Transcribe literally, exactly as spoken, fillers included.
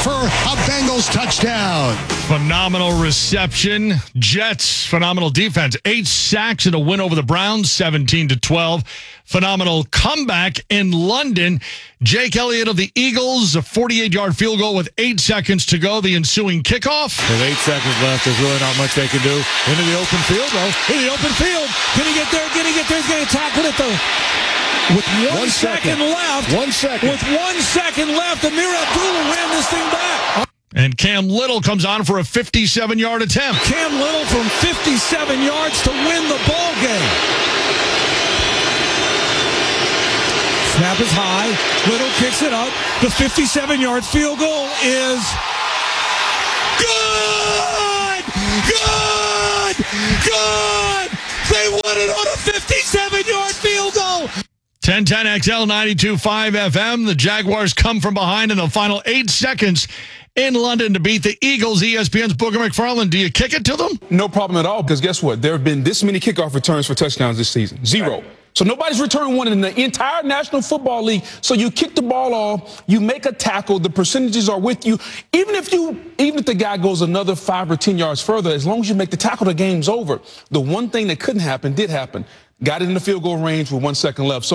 for a Bengals touchdown. Phenomenal reception. Jets, phenomenal defense. Eight sacks and a win over the Browns, seventeen to twelve. Phenomenal comeback in London. Jake Elliott of the Eagles, a forty-eight-yard field goal with eight seconds to go. The ensuing kickoff. With eight seconds left, there's really not much they can do. Into the open field, though. In the open field. Can he get there? Can he get there? He's going to tackle it, though. With one, one second. second left. One second. With one second left, Amir Abdullah ran this thing back. And Cam Little comes on for a fifty-seven-yard attempt. Cam Little from fifty-seven yards to win the ball game. Snap is high. Little kicks it up. The fifty-seven-yard field goal is good! Good! Good! They won it on a fifty-seven-yard field goal! ten ten X L ninety-two point five F M. The Jaguars come from behind in the final eight seconds in London to beat the Eagles. E S P N's Booger McFarland. Do you kick it to them? No problem at all, because guess what? There have been this many kickoff returns for touchdowns this season. Zero. So nobody's returned one in the entire National Football League. So you kick the ball off, you make a tackle, the percentages are with you. Even if you, even if the guy goes another five or ten yards further, as long as you make the tackle, the game's over. The one thing that couldn't happen did happen. Got it in the field goal range with one second left. So